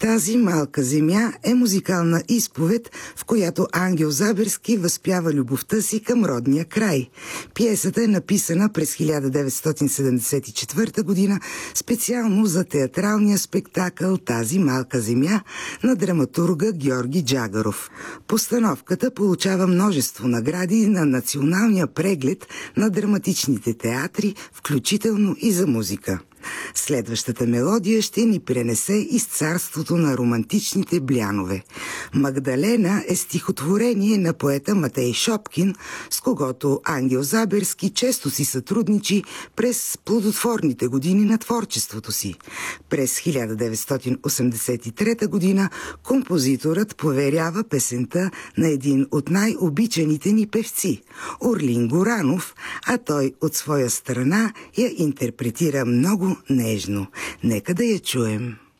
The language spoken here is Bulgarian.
Тази малка земя е музикална изповед, в която Ангел Заберски възпява любовта си към родния край. Пиесата е написана през 1974 година специално за театралния спектакъл «Тази малка земя» на драматурга Георги Джагаров. Постановката получава множество награди на националния преглед на драматичните театри, включително и за музика. Следващата мелодия ще ни пренесе из царството на романтичните блянове. Магдалена е стихотворение на поета Матей Шопкин, с когото Ангел Заберски често си сътрудничи през плодотворните години на творчеството си. През 1983 година композиторът поверява песента на един от най-обичаните ни певци – Орлин Горанов, а той от своя страна я интерпретира много нежно. Нека да я чуем.